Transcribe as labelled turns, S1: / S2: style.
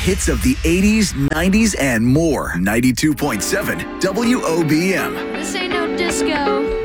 S1: hits of the 80s, 90s, and more. 92.7 WOBM.
S2: This ain't no disco.